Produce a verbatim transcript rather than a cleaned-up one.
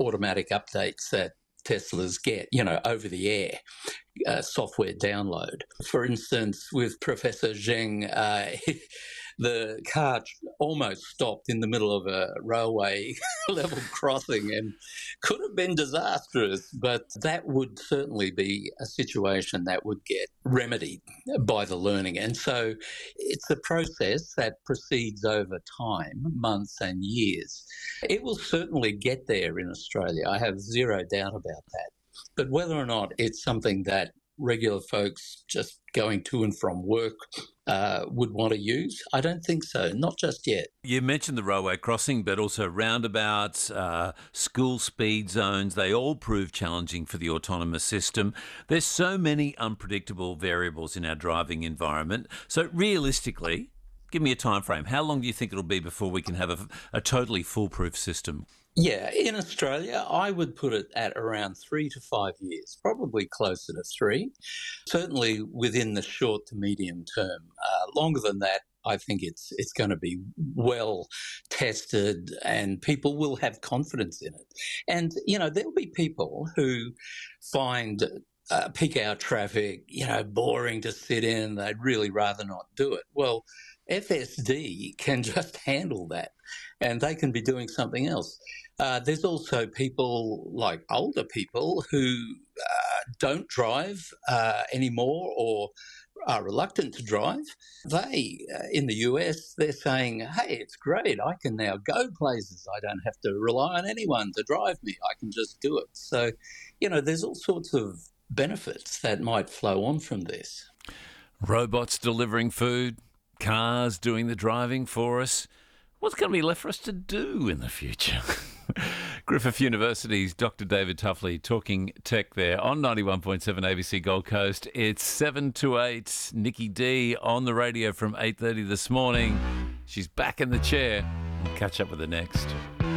automatic updates that Teslas get, you know, over the air uh, software download. For instance, with Professor Zheng, uh, the car almost stopped in the middle of a railway level crossing and could have been disastrous, but that would certainly be a situation that would get remedied by the learning. And so it's a process that proceeds over time, months and years. It will certainly get there in Australia. I have zero doubt about that. But whether or not it's something that regular folks just going to and from work uh, would want to use, I don't think so, not just yet. You mentioned the railway crossing, but also roundabouts, uh, school speed zones, they all prove challenging for the autonomous system. There's so many unpredictable variables in our driving environment. So realistically, give me a time frame. How long do you think it'll be before we can have a, a totally foolproof system? Yeah, in Australia, I would put it at around three to five years, probably closer to three, certainly within the short to medium term. Uh, longer than that, I think it's it's going to be well tested and people will have confidence in it. And, you know, there'll be people who find uh, peak hour traffic, you know, boring to sit in. They'd really rather not do it. Well, F S D can just handle that and they can be doing something else. Uh, there's also people like older people who uh, don't drive uh, anymore or are reluctant to drive. They, uh, in the U S, they're saying, hey, it's great. I can now go places. I don't have to rely on anyone to drive me. I can just do it. So, you know, there's all sorts of benefits that might flow on from this. Robots delivering food, cars doing the driving for us. What's going to be left for us to do in the future? Griffith University's Doctor David Tuffley talking tech there on ninety-one point seven A B C Gold Coast. It's seven to eight. Nikki D on the radio from eight thirty this morning. She's back in the chair. We'll catch up with her next.